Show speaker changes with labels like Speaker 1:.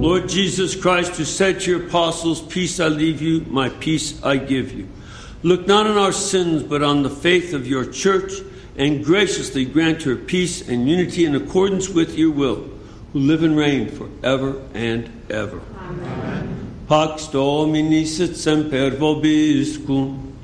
Speaker 1: Lord Jesus Christ, who said to your apostles, peace I leave you, my peace I give you. Look not on our sins, but on the faith of your church, and graciously grant her peace and unity in accordance with your will, who live and reign forever and ever. Amen. Pax Domini sit semper vobiscum.